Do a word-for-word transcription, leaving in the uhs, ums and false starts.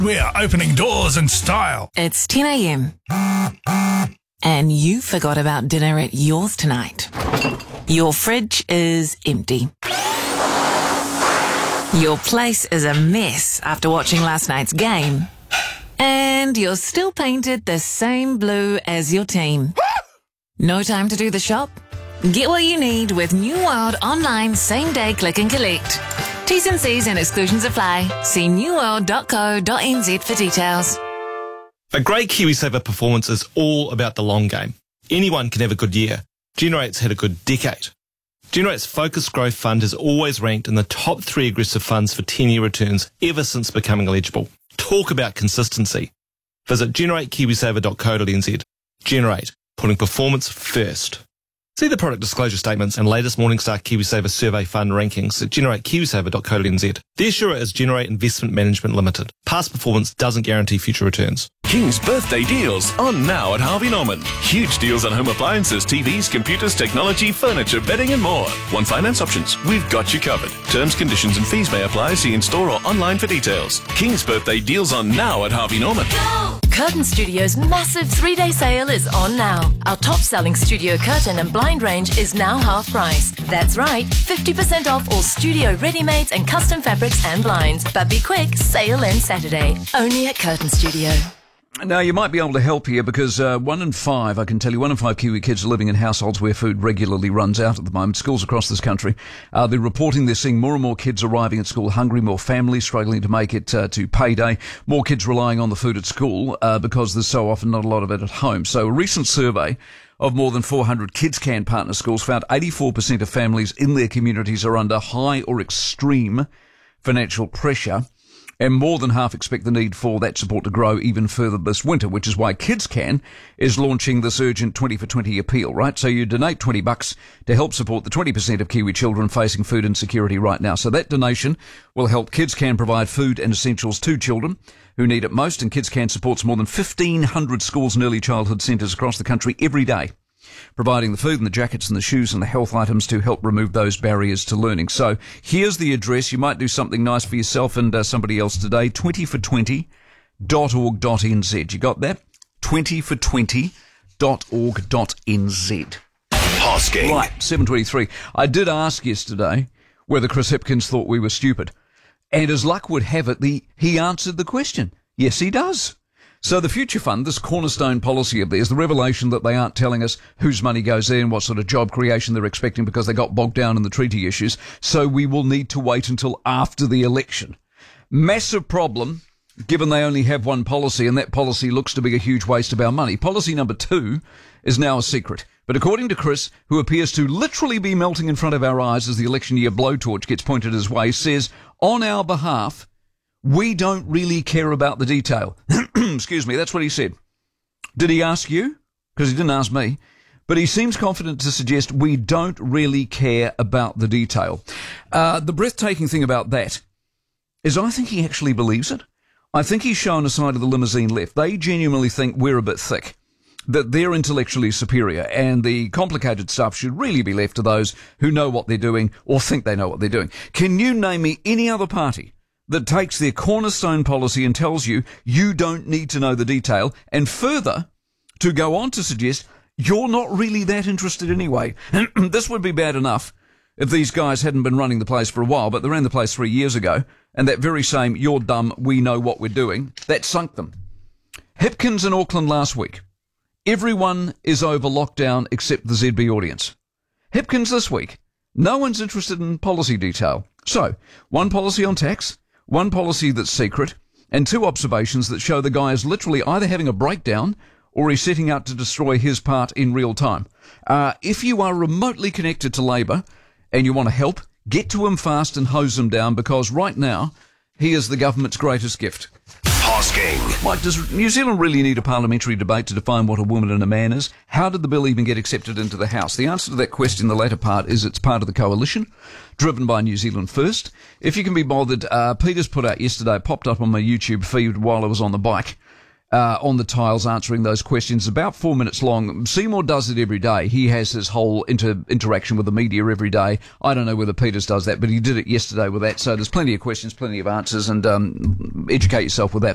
We're opening doors in style. It's ten a.m. and you forgot about dinner at yours tonight. Your fridge is empty. Your place is a mess after watching last night's game. And you're still painted the same blue as your team. No time to do the shop? Get what you need with New World Online Same Day Click and Collect. T's and C's and exclusions apply. See new world dot co dot n z for details. A great KiwiSaver performance is all about the long game. Anyone can have a good year. Generate's had a good decade. Generate's Focused Growth Fund has always ranked in the top three aggressive funds for ten-year returns ever since becoming eligible. Talk about consistency. Visit generate kiwisaver dot co dot n z. Generate, putting performance first. See the product disclosure statements and latest Morningstar KiwiSaver survey fund rankings at generate kiwisaver dot co dot n z. The issuer is Generate Investment Management Limited. Past performance doesn't guarantee future returns. King's birthday deals on now at Harvey Norman. Huge deals on home appliances, T Vs, computers, technology, furniture, bedding and more. One finance options. We've got you covered. Terms, conditions and fees may apply. See in store or online for details. King's birthday deals on now at Harvey Norman. Curtain Studio's massive three-day sale is on now. Our top-selling studio curtain and blind range is now half price. That's right, fifty percent off all studio ready-mades and custom fabrics and blinds. But be quick, sale ends Saturday. Only at Curtain Studio. Now, you might be able to help here because uh, one in five, I can tell you, one in five Kiwi kids are living in households where food regularly runs out at the moment. Schools across this country, uh, they're reporting they're seeing more and more kids arriving at school hungry, more families struggling to make it uh, to payday, more kids relying on the food at school uh, because there's so often not a lot of it at home. So a recent survey of more than four hundred KidsCan partner schools found eighty-four percent of families in their communities are under high or extreme financial pressure. And more than half expect the need for that support to grow even further this winter, which is why KidsCan is launching this urgent twenty for twenty appeal, right? So you donate twenty bucks to help support the twenty percent of Kiwi children facing food insecurity right now. So that donation will help KidsCan provide food and essentials to children who need it most. And KidsCan supports more than fifteen hundred schools and early childhood centres across the country every day, providing the food and the jackets and the shoes and the health items to help remove those barriers to learning. So here's the address. You might do something nice for yourself and uh, somebody else today. twenty for twenty dot org dot n z. You got that? twenty for twenty dot org dot n z. Hosking. Right, seven twenty-three. I did ask yesterday whether Chris Hipkins thought we were stupid. And as luck would have it, the, he answered the question. Yes, he does. So the Future Fund, this cornerstone policy of theirs, the revelation that they aren't telling us whose money goes there and what sort of job creation they're expecting because they got bogged down in the treaty issues. So we will need to wait until after the election. Massive problem, given they only have one policy, and that policy looks to be a huge waste of our money. Policy number two is now a secret. But according to Chris, who appears to literally be melting in front of our eyes as the election year blowtorch gets pointed his way, says, on our behalf, we don't really care about the detail. Excuse me, that's what he said. Did he ask you? Because he didn't ask me. But he seems confident to suggest we don't really care about the detail. Uh, the breathtaking thing about that is I think he actually believes it. I think he's shown a side of the limousine left. They genuinely think we're a bit thick, that they're intellectually superior, and the complicated stuff should really be left to those who know what they're doing or think they know what they're doing. Can you name me any other party that takes their cornerstone policy and tells you you don't need to know the detail, and further, to go on to suggest you're not really that interested anyway? This would be bad enough if these guys hadn't been running the place for a while, but they ran the place three years ago, and that very same "you're dumb, we know what we're doing," that sunk them. Hipkins in Auckland last week. Everyone is over lockdown except the Z B audience. Hipkins this week. No one's interested in policy detail. So, one policy on tax, one policy that's secret, and two observations that show the guy is literally either having a breakdown or he's setting out to destroy his part in real time. Uh, if you are remotely connected to Labour and you want to help, get to him fast and hose him down, because right now he is the government's greatest gift. Hosking. Mike, does New Zealand really need a parliamentary debate to define what a woman and a man is? How did the bill even get accepted into the House? The answer to that question, the latter part, is it's part of the coalition, driven by New Zealand First. If you can be bothered, uh, Peter's put out yesterday, popped up on my YouTube feed while I was on the bike, uh, on the tiles answering those questions, about four minutes long. Seymour does it every day. He has his whole inter- interaction with the media every day. I don't know whether Peters does that, but he did it yesterday with that. So there's plenty of questions, plenty of answers, and um, educate yourself with that.